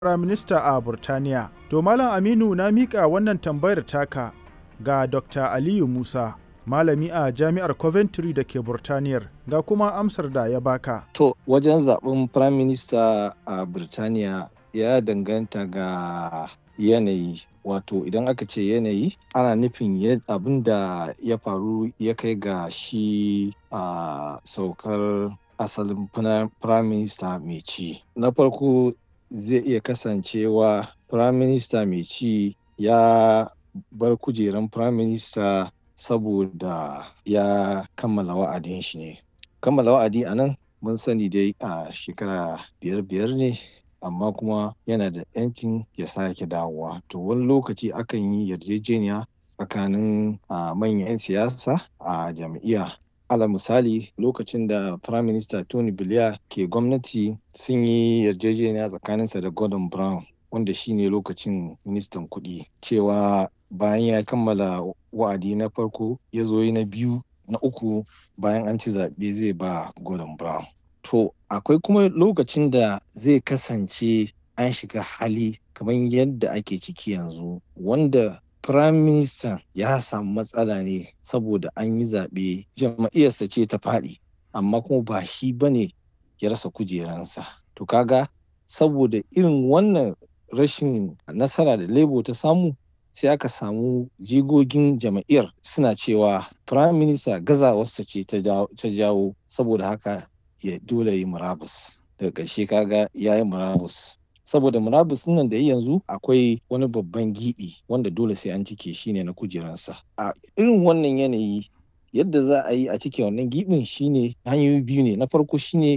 Firaminista a Burtaniya. To Malam Aminu na miƙa wannan tambayar taka ga Dr. Aliyu Musa, malami a Jami'ar Coventry da ke Burtaniyar, ga kuma amsar da ya baka. To, wajen zaɓen Firaminista a Burtaniya ya danganta ga yanayi. Wato idan aka ce yanayi, ana nufin abin da ya faru ya kai ga shi a saukar asalin Firaminista mai ci. Na farko zai iya kasancewa Firaminista mai ci ya bar kujeran Firaminista saboda ya kammala wa'adin shi ne. Kammala wa'adi a nan mun sani dai a shekara biyar ne, amma kuma yana da 'yancin ya sake dawowa. To wani lokaci akan yi yarjejeniya tsakanin manyan 'yan siyasa a jam'iyya. Alal misali, lokacin da Prime Minister Tony Blair ke gwamnati sun yi yarjejeniya tsakaninsa da Gordon Brown, wanda shine lokacin ministan kuɗi, cewa bayan ya kammala wa'adi na farko ya zo yi na biyu, na uku bayan an ci zaɓe zai ba Gordon Brown. To akwai kuma lokacin da zai kasance an shiga hali kamar yadda ake ciki yanzu, wanda Prime Minister ya samu matsala ne saboda an yi zaɓe, jam'iyyarsa ce ta faɗi, amma kuma ba shi bane ya rasa kujeransa. To kaga saboda irin wannan rashin nasara da Labour ta samu, sai aka samu jigogin jam'iyyar suna cewa Prime Minister gazawarsa ce ta jawo, saboda haka ya dole yi murabus. Daga ƙarshe kaga ya yi murabus. Saboda murabus nan da yanzu akwai wani babban giɓi wanda dole sai an cike shi ne na kujeransa. A irin wannan yanayi, yadda za a yi a cike wannan giɓin shine hanyoyi biyu ne. Na farko shine